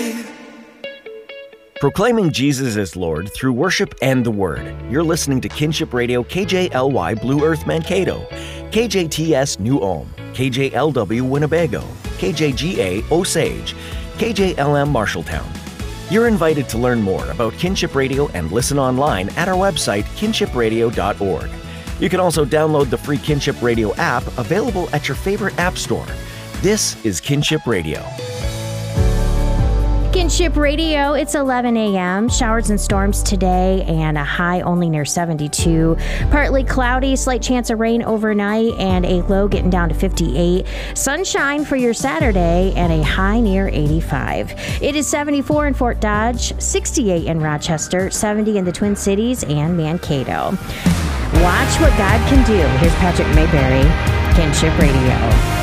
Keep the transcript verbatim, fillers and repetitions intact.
Proclaiming Jesus as Lord through worship and the Word. You're listening to Kinship Radio K J L Y Blue Earth Mankato, K J T S New Ulm, K J L W Winnebago, K J G A Osage, K J L M Marshalltown. You're invited to learn more about Kinship Radio and listen online at our website, kinship radio dot org. You can also download the free Kinship Radio app available at your favorite app store. This is Kinship Radio. Kinship Radio, it's eleven a.m. Showers and storms today and a high only near seventy-two. Partly cloudy, slight chance of rain overnight and a low getting down to fifty-eight. Sunshine for your Saturday and a high near eighty-five. It is seventy-four in Fort Dodge, sixty-eight in Rochester, seventy in the Twin Cities and Mankato. Watch what God can do. Here's Patrick Mayberry, Kinship Radio.